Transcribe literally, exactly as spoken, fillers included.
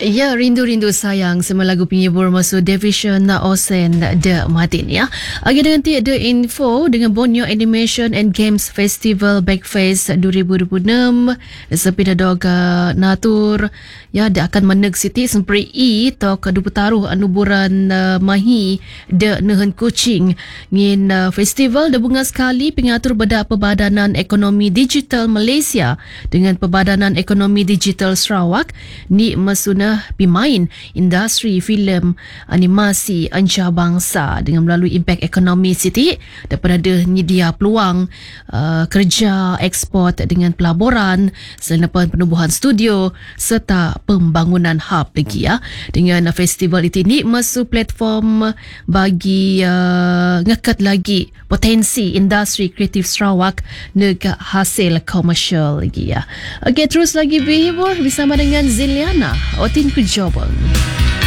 Ya, rindu-rindu sayang semua lagu penghibur masuk Division Osen de Martin ya. Lagi dengan ti The Info dengan Borneo Animation and Games Festival Backface dua ribu dua puluh enam sepi dog natur ya dia akan meneg siti sempri i tok du petaruh anuburan uh, mahi de nehen kucing ngin uh, festival de bunga sekali pengatur beda Pembadanan Ekonomi Digital Malaysia dengan Pembadanan Ekonomi Digital Sarawak ni mesuna pimain industri filem animasi antarabangsa dengan melalui impak ekonomi siti dapat ada nyedia peluang uh, kerja ekspor dengan pelaburan selain penubuhan studio serta pembangunan hub lagi ya. Dengan festival itu ni masuk platform bagi uh, ngekat lagi potensi industri kreatif Sarawak nega hasil komersial lagi ya. Okey, terus lagi berhibur bersama dengan Ziliana Otin Kujobang.